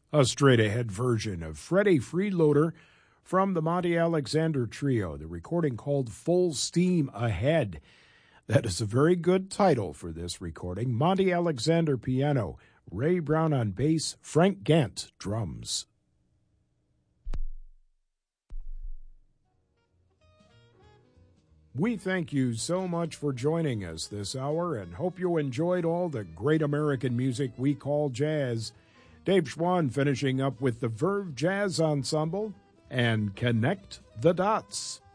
A straight-ahead version of Freddie Freeloader from the Monty Alexander Trio, the recording called Full Steam Ahead. That is a very good title for this recording. Monty Alexander piano, Ray Brown on bass, Frank Gant drums. We thank you so much for joining us this hour and hope you enjoyed all the great American music we call jazz. Dave Schwann finishing up with the Verve Jazz Ensemble and Connect the Dots.